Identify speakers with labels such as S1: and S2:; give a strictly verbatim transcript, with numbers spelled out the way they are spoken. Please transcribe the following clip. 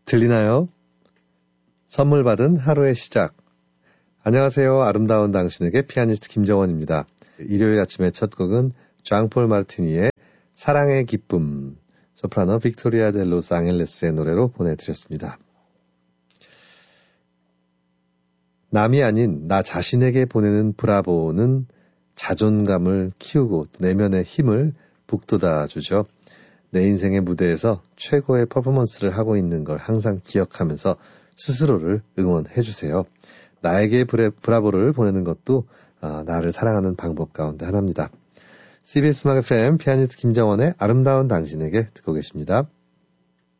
S1: 들리나요? 선물 받은 하루의 시작. 안녕하세요. 아름다운 당신에게 피아니스트 김정원입니다. 일요일 아침의 첫 곡은 장폴 마르티니의 사랑의 기쁨, 소프라노 빅토리아 델 로스 앙헬레스의 노래로 보내드렸습니다. 남이 아닌 나 자신에게 보내는 브라보는 자존감을 키우고 내면의 힘을 북돋아주죠. 내 인생의 무대에서 최고의 퍼포먼스를 하고 있는 걸 항상 기억하면서 스스로를 응원해주세요. 나에게 브라보를 보내는 것도 어, 나를 사랑하는 방법 가운데 하나입니다. 씨비에스 음악 에프엠 피아니스트 김정원의 아름다운 당신에게 듣고 계십니다.